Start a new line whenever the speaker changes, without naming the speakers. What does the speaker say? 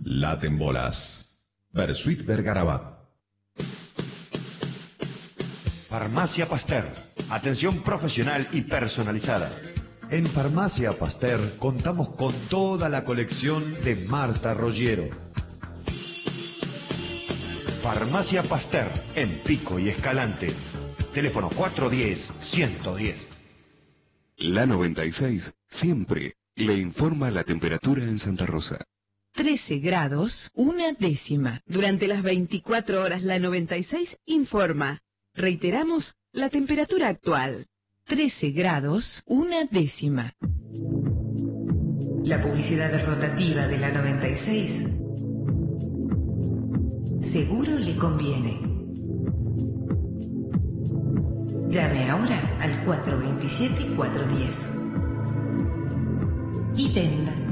Laten bolas. Bersuit Vergarabat.
Farmacia Pasteur. Atención profesional y personalizada. En Farmacia Pasteur contamos con toda la colección de Marta Roggiero. Farmacia Pasteur, en Pico y Escalante. Teléfono 410-110.
La 96 siempre le informa la temperatura en Santa Rosa.
13 grados, 1/10. Durante las 24 horas la 96 informa. Reiteramos la temperatura actual. 13 grados, 1/10.
La publicidad rotativa de la 96 seguro le conviene. Llame ahora al 427-410 y venda.